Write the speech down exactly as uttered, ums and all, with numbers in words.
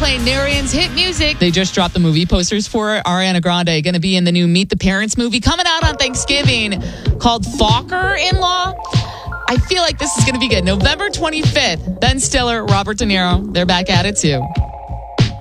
playing Narian's hit music. They just dropped the movie posters for Ariana Grande. Going to be in the new Meet the Parents movie coming out on Thanksgiving called Focker-in-Law. I feel like this is going to be good. November twenty-fifth. Ben Stiller, Robert De Niro. They're back at it too.